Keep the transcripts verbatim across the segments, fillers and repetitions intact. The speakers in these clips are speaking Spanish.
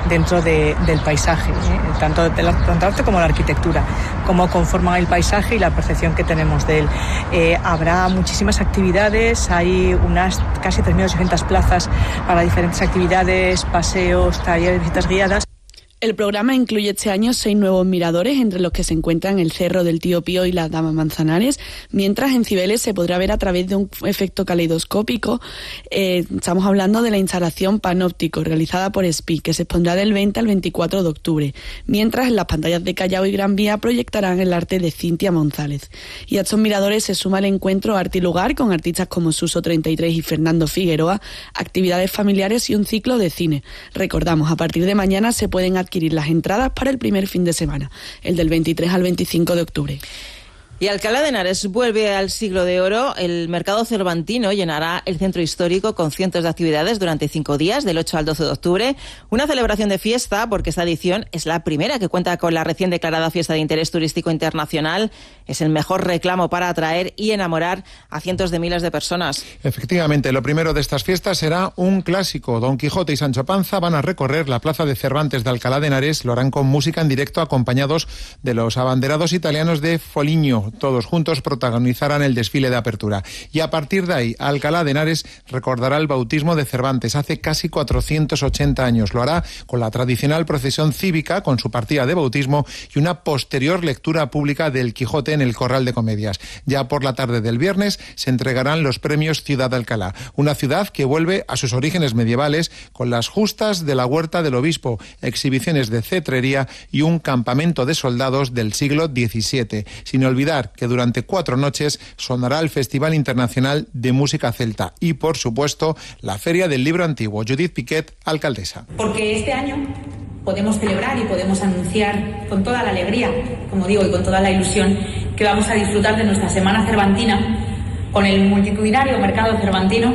dentro de, del paisaje, ¿eh? tanto del arte como la arquitectura, cómo conforman el paisaje y la percepción que tenemos de él. Eh, habrá muchísimas actividades, hay unas casi tres mil ochocientas plazas para diferentes actividades, paseos, talleres, visitas guiadas. El programa incluye este año seis nuevos miradores, entre los que se encuentran el Cerro del Tío Pío y la Dama Manzanares, mientras en Cibeles se podrá ver a través de un efecto caleidoscópico. Eh, estamos hablando de la instalación Panóptico, realizada por S P I, que se expondrá del veinte al veinticuatro de octubre, mientras en las pantallas de Callao y Gran Vía proyectarán el arte de Cintia González. Y a estos miradores se suma el encuentro Arte y Lugar, con artistas como Suso treinta y tres y Fernando Figueroa, actividades familiares y un ciclo de cine. Recordamos, a partir de mañana se pueden adquirir adquirir las entradas para el primer fin de semana, el del veintitrés al veinticinco de octubre. Y Alcalá de Henares vuelve al siglo de oro. El mercado cervantino llenará el centro histórico con cientos de actividades durante cinco días, del ocho al doce de octubre. Una celebración de fiesta, porque esta edición es la primera que cuenta con la recién declarada Fiesta de Interés Turístico Internacional. Es el mejor reclamo para atraer y enamorar a cientos de miles de personas. Efectivamente, lo primero de estas fiestas será un clásico. Don Quijote y Sancho Panza van a recorrer la plaza de Cervantes de Alcalá de Henares. Lo harán con música en directo, acompañados de los abanderados italianos de Foligno. Todos juntos protagonizarán el desfile de apertura. Y a partir de ahí, Alcalá de Henares recordará el bautismo de Cervantes hace casi cuatrocientos ochenta años. Lo hará con la tradicional procesión cívica, con su partida de bautismo y una posterior lectura pública del Quijote en el Corral de Comedias. Ya por la tarde del viernes se entregarán los premios Ciudad de Alcalá, una ciudad que vuelve a sus orígenes medievales con las justas de la Huerta del Obispo, exhibiciones de cetrería y un campamento de soldados del siglo diecisiete. Sin olvidar que durante cuatro noches sonará el Festival Internacional de Música Celta y, por supuesto, la Feria del Libro Antiguo. Judith Piquet, alcaldesa. Porque este año podemos celebrar y podemos anunciar con toda la alegría, como digo, y con toda la ilusión, que vamos a disfrutar de nuestra Semana Cervantina con el multitudinario mercado cervantino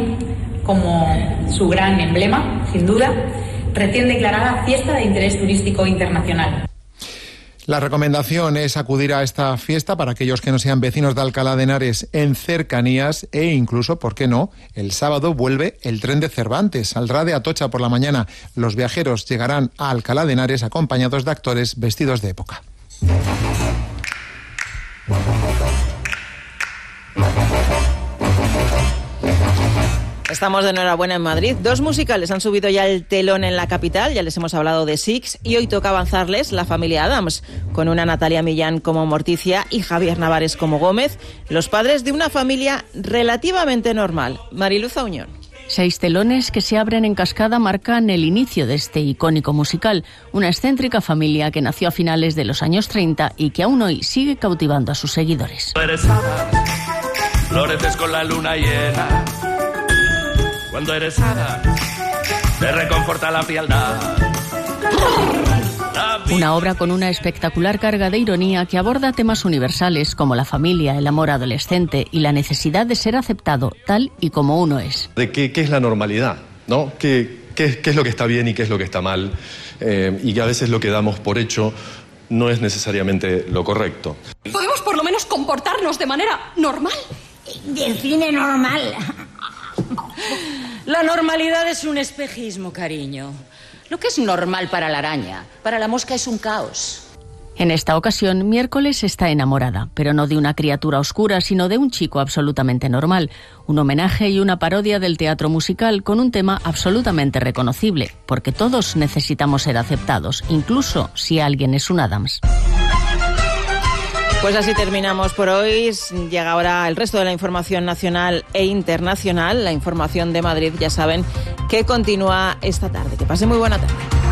como su gran emblema, sin duda, recién declarada Fiesta de Interés Turístico Internacional. La recomendación es acudir a esta fiesta para aquellos que no sean vecinos de Alcalá de Henares en cercanías e incluso, ¿por qué no?, el sábado vuelve el tren de Cervantes. Saldrá de Atocha por la mañana. Los viajeros llegarán a Alcalá de Henares acompañados de actores vestidos de época. Estamos de enhorabuena en Madrid. Dos musicales han subido ya el telón en la capital, ya les hemos hablado de Six, y hoy toca avanzarles La Familia Addams, con una Natalia Millán como Morticia y Javier Navares como Gómez, los padres de una familia relativamente normal. Mariluz Auñón. Seis telones que se abren en cascada marcan el inicio de este icónico musical, una excéntrica familia que nació a finales de los años treinta y que aún hoy sigue cautivando a sus seguidores. Floreces con la luna llena. Cuando eres hada, te reconforta la frialdad. Una obra con una espectacular carga de ironía que aborda temas universales como la familia, el amor adolescente y la necesidad de ser aceptado tal y como uno es. De qué, qué es la normalidad, ¿no? ¿Qué, qué, qué es lo que está bien y qué es lo que está mal? Eh, y que a veces lo que damos por hecho no es necesariamente lo correcto. ¿Podemos por lo menos comportarnos de manera normal? Define normal. La normalidad es un espejismo, cariño. Lo que es normal para la araña, para la mosca es un caos. En esta ocasión, Miércoles está enamorada, pero no de una criatura oscura, sino de un chico absolutamente normal. Un homenaje y una parodia del teatro musical con un tema absolutamente reconocible, porque todos necesitamos ser aceptados, incluso si alguien es un Addams. Pues así terminamos por hoy. Llega ahora el resto de la información nacional e internacional. La información de Madrid, ya saben, que continúa esta tarde. Que pasen muy buena tarde.